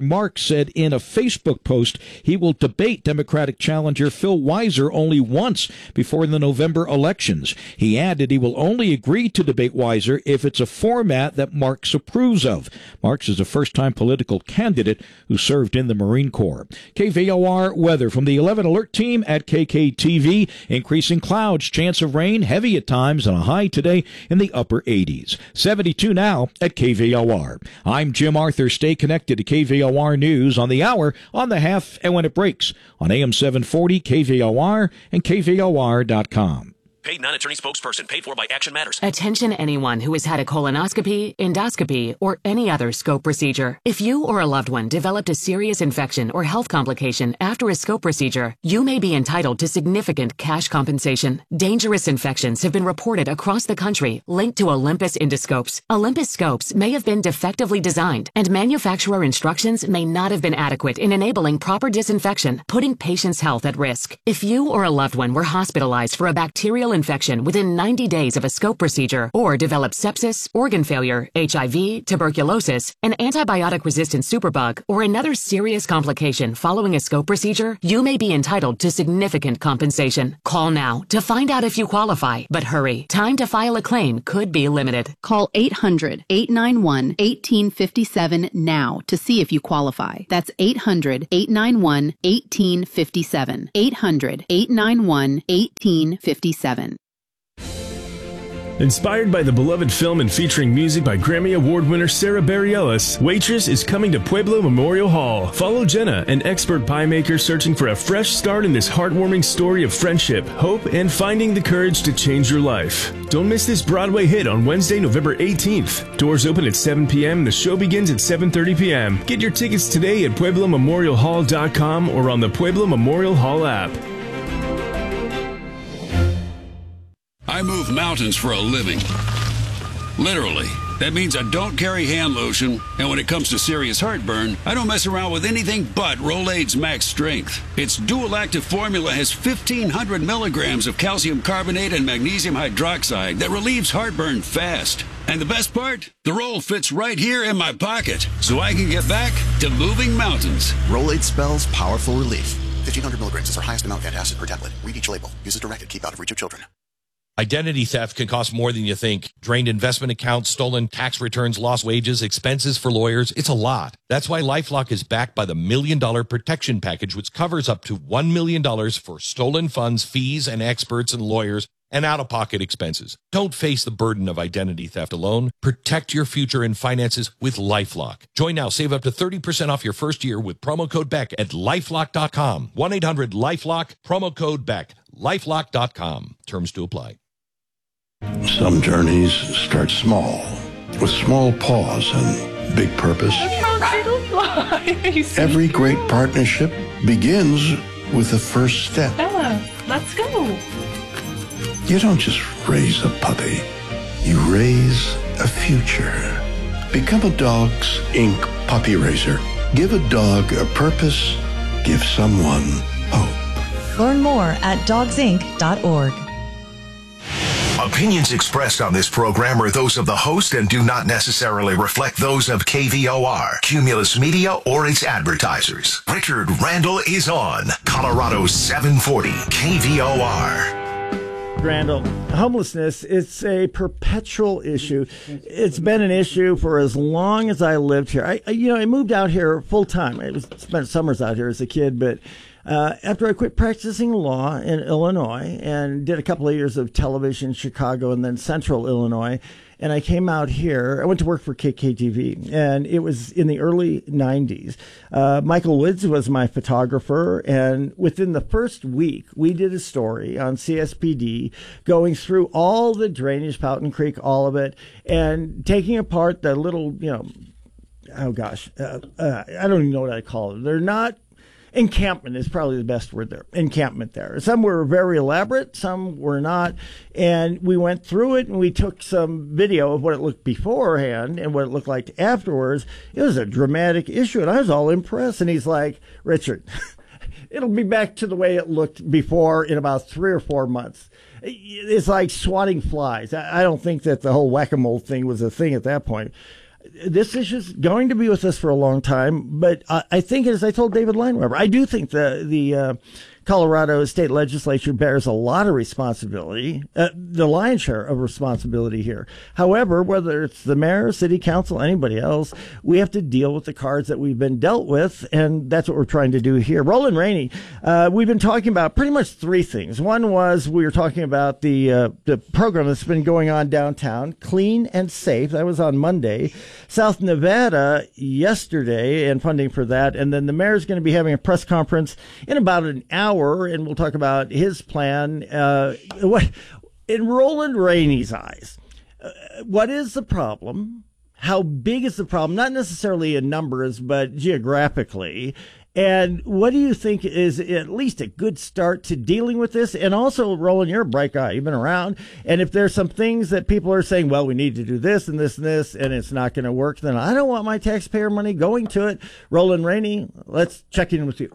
Marks said in a Facebook post he will debate Democratic challenger Phil Weiser only once before the November elections. He added he will only agree to debate Weiser if it's a format that Marks approves of. Marks is a first-time political candidate who served in the Marine Corps. KVOR weather from the 11 Alert team at KKTV. Increasing clouds, chance of rain, heavy at times, and a high today in the upper 80s. 72 now at KVOR. I'm Jim Arthur. Stay connected to KVOR News on the hour, on the half, and when it breaks on AM 740, KVOR, and KVOR.com. Paid non-attorney spokesperson. Paid for by Action Matters. Attention anyone who has had a colonoscopy, endoscopy, or any other scope procedure. If you or a loved one developed a serious infection or health complication after a scope procedure, you may be entitled to significant cash compensation. Dangerous infections have been reported across the country linked to Olympus endoscopes. Olympus scopes may have been defectively designed, and manufacturer instructions may not have been adequate in enabling proper disinfection, putting patients' health at risk. If you or a loved one were hospitalized for a bacterial infection within 90 days of a scope procedure, or developed sepsis, organ failure, HIV, tuberculosis, an antibiotic-resistant superbug, or another serious complication following a scope procedure, you may be entitled to significant compensation. Call now to find out if you qualify, but hurry. Time to file a claim could be limited. Call 800-891-1857 now to see if you qualify. That's 800-891-1857. 800-891-1857. Inspired by the beloved film and featuring music by Grammy Award winner Sarah Bareilles, Waitress is coming to Pueblo Memorial Hall. Follow Jenna, an expert pie maker searching for a fresh start in this heartwarming story of friendship, hope, and finding the courage to change your life. Don't miss this Broadway hit on Wednesday, November 18th. Doors open at 7 p.m. and the show begins at 7:30 p.m. Get your tickets today at PuebloMemorialHall.com or on the Pueblo Memorial Hall app. I move mountains for a living. Literally. That means I don't carry hand lotion, and when it comes to serious heartburn, I don't mess around with anything but Rolaids Max Strength. Its dual-active formula has 1,500 milligrams of calcium carbonate and magnesium hydroxide that relieves heartburn fast. And the best part? The roll fits right here in my pocket, so I can get back to moving mountains. Rolaids spells powerful relief. 1,500 milligrams is our highest amount of antacid per tablet. Read each label. Use as directed. Keep out of reach of children. Identity theft can cost more than you think. Drained investment accounts, stolen tax returns, lost wages, expenses for lawyers. It's a lot. That's why LifeLock is backed by the $1 Million Protection Package, which covers up to $1 million for stolen funds, fees, and experts and lawyers, and out-of-pocket expenses. Don't face the burden of identity theft alone. Protect your future and finances with LifeLock. Join now. Save up to 30% off your first year with promo code BECK at LifeLock.com. 1-800-LifeLock, promo code BECK. LifeLock.com. Terms to apply. Some journeys start small, with small pause and big purpose. Every great partnership begins with the first step. Bella, let's go. You don't just raise a puppy, you raise a future. Become a Dogs Inc. puppy raiser. Give a dog a purpose, give someone hope. Learn more at dogsinc.org. Opinions expressed on this program are those of the host and do not necessarily reflect those of KVOR, Cumulus Media, or its advertisers. Richard Randall is on Colorado 740 KVOR. Randall, homelessness, it's a perpetual issue. It's been an issue for as long as I lived here. I moved out here full time. I spent summers out here as a kid, but after I quit practicing law in Illinois and did a couple of years of television in Chicago and then Central Illinois, and I came out here, I went to work for KKTV, and it was in the early 90s. Michael Woods was my photographer, and within the first week, we did a story on CSPD going through all the drainage, Fountain Creek, all of it, and taking apart the little, I don't even know what I call it. They're not encampment is probably the best word there. Encampment there. Some were very elaborate, some were not. And we went through it and we took some video of what it looked beforehand and what it looked like afterwards. It was a dramatic issue and I was all impressed. And he's like, Richard, it'll be back to the way it looked before in about 3 or 4 months. It's like swatting flies. I don't think that the whole whack-a-mole thing was a thing at that point. this issue is going to be with us for a long time. But I think, as I told David Lineweber, I do think the Colorado state legislature bears a lot of responsibility, the lion's share of responsibility here. However, whether it's the mayor, city council, anybody else, we have to deal with the cards that we've been dealt with, and that's what we're trying to do here. Roland Rainey, we've been talking about pretty much three things. One was we were talking about the program that's been going on downtown, Clean and Safe. That was on Monday. South Nevada yesterday, and funding for that. And then the mayor's going to be having a press conference in about an hour, and we'll talk about his plan. What, in Roland Rainey's eyes, what is the problem? How big is the problem? Not necessarily in numbers, but geographically. And what do you think is at least a good start to dealing with this? And also, Roland, you're a bright guy. You've been around. And if there's some things that people are saying, well, we need to do this and this and this, and it's not going to work, then I don't want my taxpayer money going to it. Roland Rainey, let's check in with you.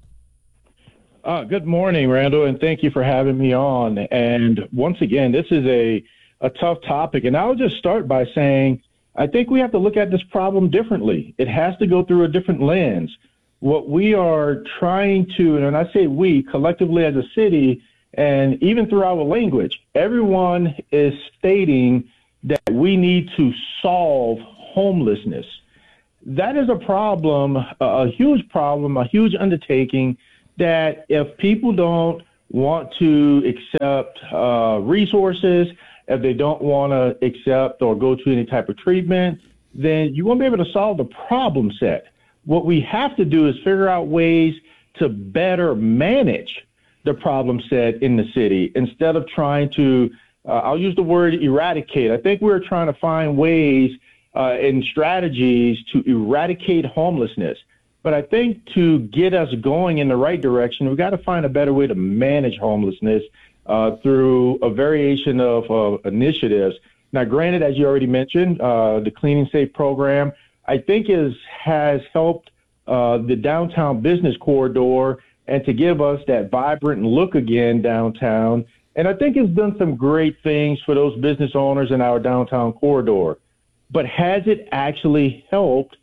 Good morning, Randall, and thank you for having me on. And once again, this is a tough topic. And I'll just start by saying, I think we have to look at this problem differently. It has to go through a different lens. What we are trying to, and when I say we, collectively as a city, and even through our language, everyone is stating that we need to solve homelessness. That is a problem, a huge problem, a huge undertaking, that if people don't want to accept resources, if they don't want to accept or go to any type of treatment, then you won't be able to solve the problem set. What we have to do is figure out ways to better manage the problem set in the city instead of trying to, I'll use the word eradicate. I think we're trying to find ways and strategies to eradicate homelessness. But I think to get us going in the right direction, we've got to find a better way to manage homelessness through a variation of initiatives. Now, granted, as you already mentioned, the Clean and Safe program, I think has helped the downtown business corridor and to give us that vibrant look again downtown. And I think it's done some great things for those business owners in our downtown corridor. But has it actually helped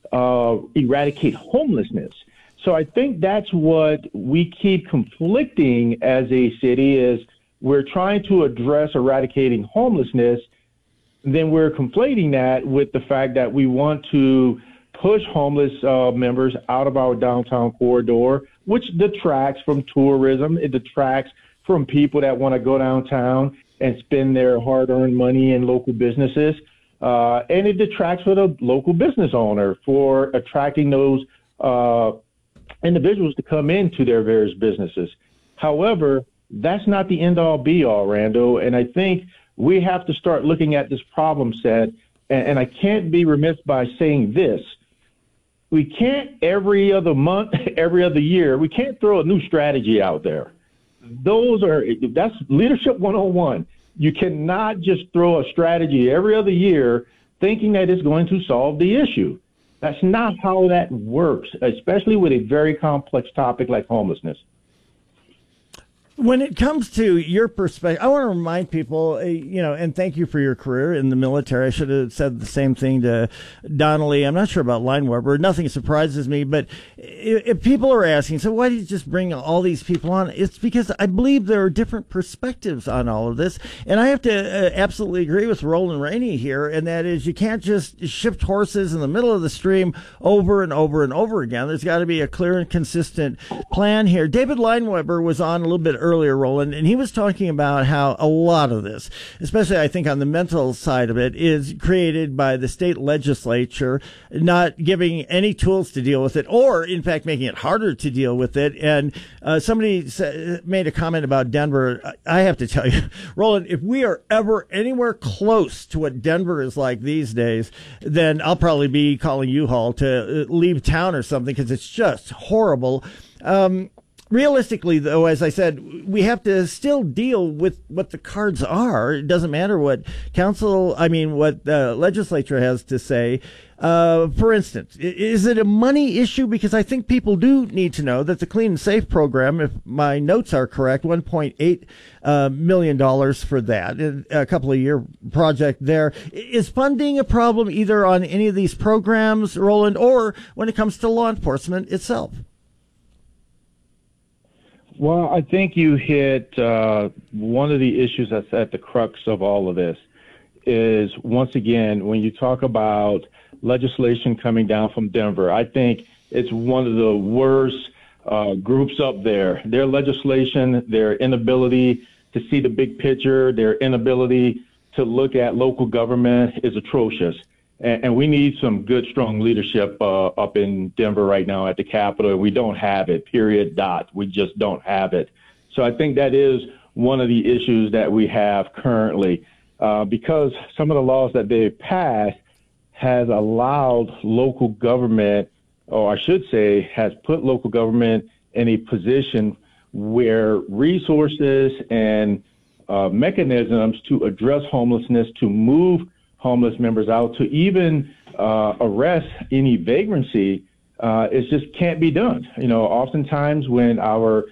eradicate homelessness? So I think that's what we keep conflicting as a city is we're trying to address eradicating homelessness. Then we're conflating that with the fact that we want to push homeless members out of our downtown corridor, which detracts from tourism. It detracts from people that want to go downtown and spend their hard-earned money in local businesses. And it detracts for the local business owner for attracting those individuals to come into their various businesses. However, that's not the end-all, be-all, Randall. And I think we have to start looking at this problem set, and I can't be remiss by saying this. We can't every other month, every other year, we can't throw a new strategy out there. That's leadership 101. You cannot just throw a strategy every other year thinking that it's going to solve the issue. That's not how that works, especially with a very complex topic like homelessness. When it comes to your perspective, I want to remind people, and thank you for your career in the military. I should have said the same thing to Donnelly. I'm not sure about Lineweber. Nothing surprises me, but if people are asking, so why do you just bring all these people on? It's because I believe there are different perspectives on all of this. And I have to absolutely agree with Roland Rainey here, and that is you can't just shift horses in the middle of the stream over and over and over again. There's got to be a clear and consistent plan here. David Lineweber was on a little bit earlier, Roland, and he was talking about how a lot of this, especially I think on the mental side of it, is created by the state legislature not giving any tools to deal with it, or in fact making it harder to deal with it. And somebody made a comment about Denver. I have to tell you, Roland, if we are ever anywhere close to what Denver is like these days, then I'll probably be calling U-Haul to leave town or something because it's just horrible. Realistically, though, as I said, we have to still deal with what the cards are. It doesn't matter what what the legislature has to say. For instance, is it a money issue? Because I think people do need to know that the Clean and Safe program, if my notes are correct, $1.8 million for that, a couple of year project there. Is funding a problem either on any of these programs, Roland, or when it comes to law enforcement itself? Well, I think you hit one of the issues that's at the crux of all of this is, once again, when you talk about legislation coming down from Denver, I think it's one of the worst groups up there. Their legislation, their inability to see the big picture, their inability to look at local government is atrocious. And we need some good, strong leadership up in Denver right now at the Capitol. And we don't have it, period, dot. We just don't have it. So I think that is one of the issues that we have currently, because some of the laws that they've passed has allowed local government, or I should say, has put local government in a position where resources and mechanisms to address homelessness, to move homeless members out, to even arrest any vagrancy, it just can't be done. Oftentimes when our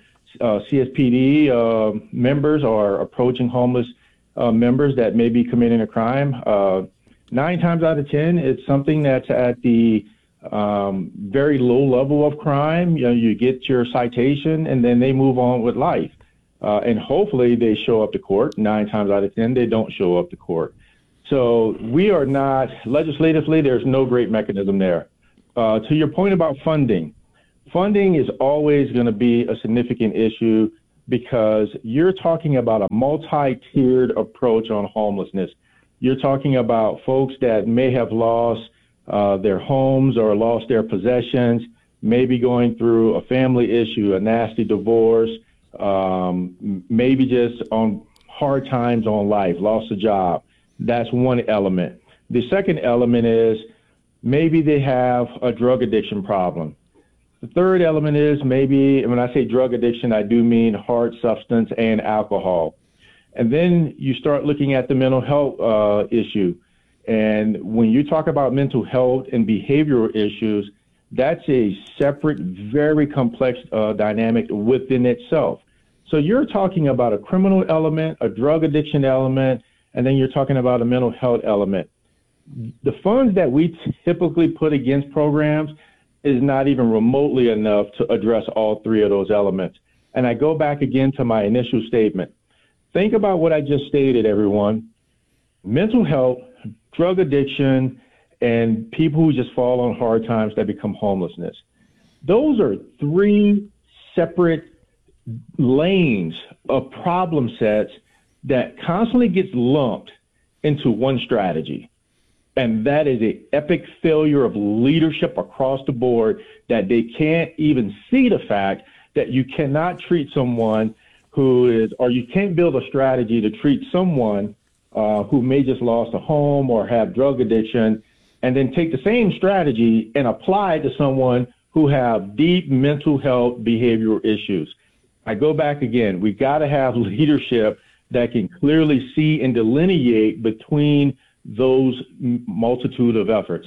CSPD members are approaching homeless members that may be committing a crime, 9 times out of 10, it's something that's at the very low level of crime. You get your citation and then they move on with life. And hopefully they show up to court. 9 times out of 10, they don't show up to court. So we are not, legislatively, there's no great mechanism there. To your point about funding is always going to be a significant issue because you're talking about a multi-tiered approach on homelessness. You're talking about folks that may have lost their homes or lost their possessions, maybe going through a family issue, a nasty divorce, maybe just on hard times on life, lost a job. That's one element. The second element is maybe they have a drug addiction problem. The third element is maybe, and when I say drug addiction, I do mean hard substance and alcohol. And then you start looking at the mental health issue. And when you talk about mental health and behavioral issues, that's a separate, very complex dynamic within itself. So you're talking about a criminal element, a drug addiction element, and then you're talking about a mental health element. The funds that we typically put against programs is not even remotely enough to address all 3 of those elements. And I go back again to my initial statement. Think about what I just stated, everyone. Mental health, drug addiction, and people who just fall on hard times that become homelessness. Those are 3 separate lanes of problem sets that constantly gets lumped into one strategy. And that is an epic failure of leadership across the board, that they can't even see the fact that you cannot treat someone who is, or you can't build a strategy to treat someone who may just lost a home or have drug addiction, and then take the same strategy and apply it to someone who have deep mental health behavioral issues. I go back again, we got to have leadership that can clearly see and delineate between those multitude of efforts.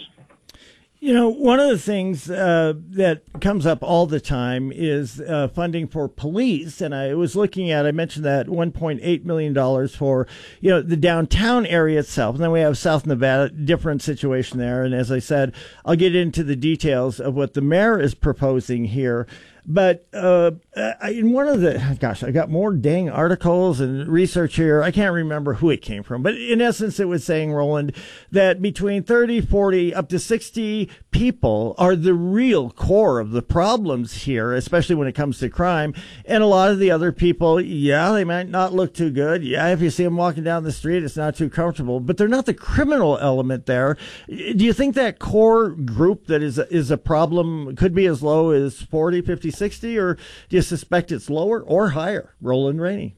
One of the things that comes up all the time is funding for police. And I was looking at, I mentioned that $1.8 million for, the downtown area itself. And then we have South Nevada, different situation there. And as I said, I'll get into the details of what the mayor is proposing here. But in one of the, I got more dang articles and research here. I can't remember who it came from. But in essence, it was saying, Roland, that between 30, 40, up to 60 people are the real core of the problems here, especially when it comes to crime. And a lot of the other people, they might not look too good. If you see them walking down the street, it's not too comfortable. But they're not the criminal element there. Do you think that core group that is a problem could be as low as 40, 50, 60, or do you suspect it's lower or higher? Roland Rainey.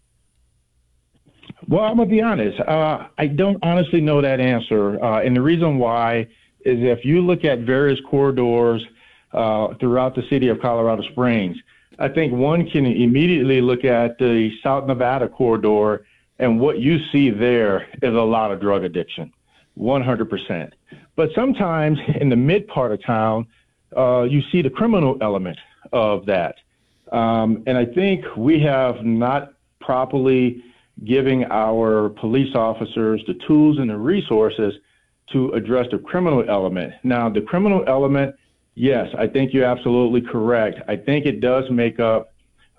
Well, I'm going to be honest. I don't honestly know that answer. And the reason why is if you look at various corridors throughout the city of Colorado Springs, I think one can immediately look at the South Nevada corridor, and what you see there is a lot of drug addiction, 100%. But sometimes in the mid part of town, you see the criminal element of that. And I think we have not properly giving our police officers the tools and the resources to address the criminal element. Now, the criminal element, yes, I think you're absolutely correct. I think it does make up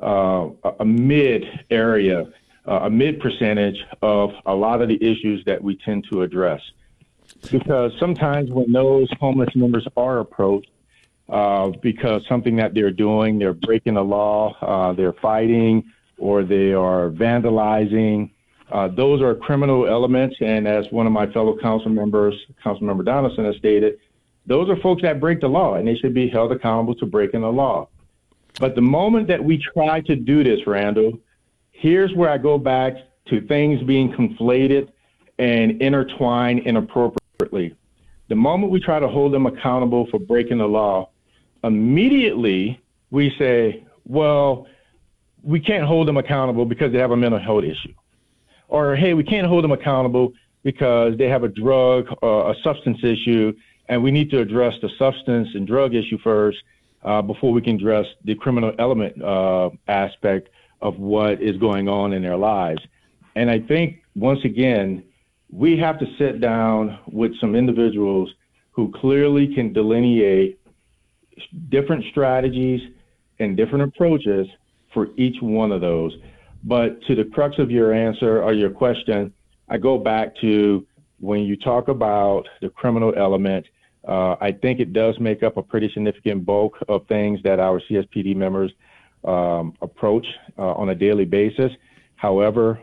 a mid area, a mid percentage of a lot of the issues that we tend to address. Because sometimes when those homeless members are approached, because something that they're doing, they're breaking the law, they're fighting, or they are vandalizing. Those are criminal elements, and as one of my fellow council members, Councilmember Donaldson, has stated, those are folks that break the law, and they should be held accountable to breaking the law. But the moment that we try to do this, Randall, here's where I go back to things being conflated and intertwined inappropriately. The moment we try to hold them accountable for breaking the law, immediately we say, well, we can't hold them accountable because they have a mental health issue. Or, hey, we can't hold them accountable because they have a drug or a substance issue, and we need to address the substance and drug issue first before we can address the criminal element aspect of what is going on in their lives. And I think, once again, we have to sit down with some individuals who clearly can delineate different strategies and different approaches for each one of those. But to the crux of your answer or your question, I go back to when you talk about the criminal element, I think it does make up a pretty significant bulk of things that our CSPD members approach on a daily basis. However,